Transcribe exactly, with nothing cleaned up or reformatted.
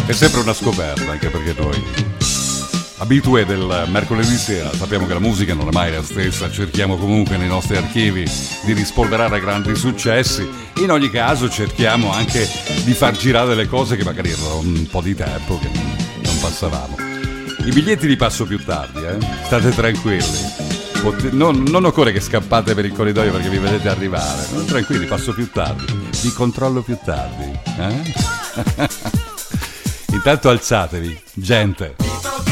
È sempre una scoperta, anche perché noi, abitué del mercoledì sera, sappiamo che la musica non è mai la stessa, cerchiamo comunque nei nostri archivi di rispolverare grandi successi. In ogni caso cerchiamo anche di far girare delle cose che magari erano un po' di tempo che non passavamo. I biglietti li passo più tardi, eh? State tranquilli. Pot- non, non occorre che scappate per il corridoio perché vi vedete arrivare. Non tranquilli, passo più tardi. Vi controllo più tardi. Eh? Intanto alzatevi, gente.